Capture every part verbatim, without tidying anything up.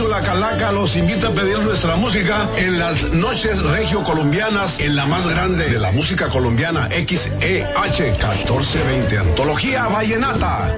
Rancho La Calaca los invita a pedir nuestra música en las noches regiocolombianas, en la más grande de la música colombiana, X E H catorce veinte, Antología Vallenata.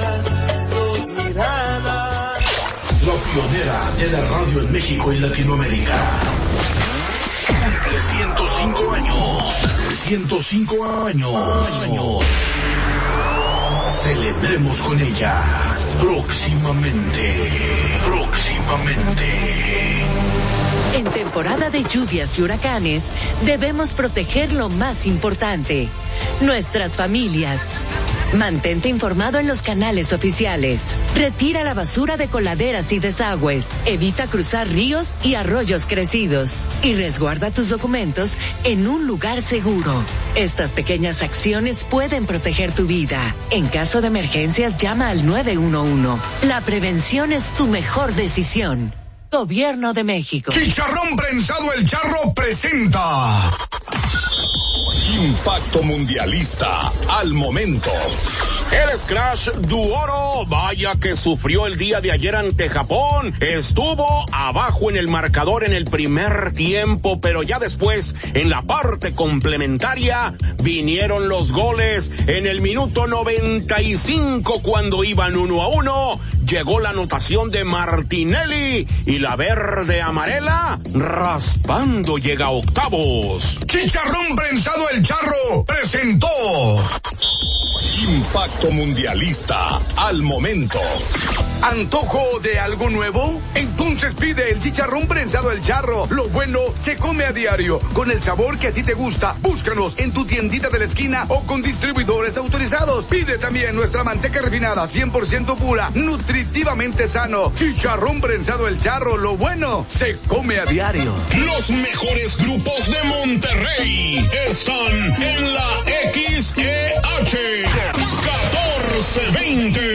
La pionera de la radio en México y Latinoamérica. Cumple ciento cinco años. ciento cinco años. Celebremos con ella. Próximamente. Próximamente. En temporada de lluvias y huracanes, debemos proteger lo más importante, nuestras familias. Mantente informado en los canales oficiales. Retira la basura de coladeras y desagües. Evita cruzar ríos y arroyos crecidos. Y resguarda tus documentos en un lugar seguro. Estas pequeñas acciones pueden proteger tu vida. En caso de emergencias, llama al nueve uno uno. La prevención es tu mejor decisión. Gobierno de México. Chicharrón Prensado El Charro presenta Impacto Mundialista al momento. El Scratch Duoro, vaya que sufrió el día de ayer ante Japón. Estuvo abajo en el marcador en el primer tiempo, pero ya después, en la parte complementaria, vinieron los goles. En el minuto noventa y cinco, cuando iban uno a uno, llegó la anotación de Martinelli y la verde amarela, raspando, llega a octavos. Chicharrón Prensado El Charro presentó Impacto Mundialista al momento. ¿Antojo de algo nuevo? Entonces pide el chicharrón prensado El Charro. Lo bueno se come a diario, con el sabor que a ti te gusta. Búscanos en tu tiendita de la esquina o con distribuidores autorizados. Pide también nuestra manteca refinada, cien por ciento pura, nutritivamente sano. Chicharrón prensado El Charro. Lo bueno se come a diario. Los mejores grupos de Monterrey están en la X E H catorce veinte.